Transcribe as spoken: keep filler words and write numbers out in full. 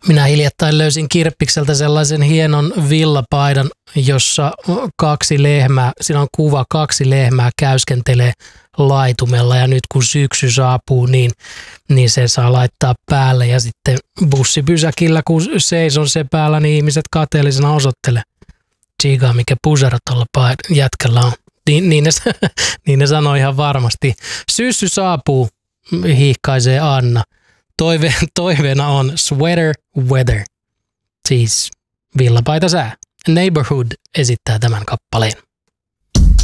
Minä hiljattain löysin Kirppikseltä sellaisen hienon villapaidan, jossa kaksi lehmää, siinä on kuva, kaksi lehmää käyskentelee laitumella ja nyt kun syksy saapuu, niin, niin se saa laittaa päälle ja sitten bussipysäkillä, kun seison se päällä, niin ihmiset kateellisena osoittelee. Tsiikaa, mikä pusara tuolla jätkällä on. Niin, niin, ne, niin ne sanoi ihan varmasti. Syssy saapuu, hiihkaisee Anna. Toive, toiveena on sweater weather, siis villapaita sää. Neighborhood esittää tämän kappaleen.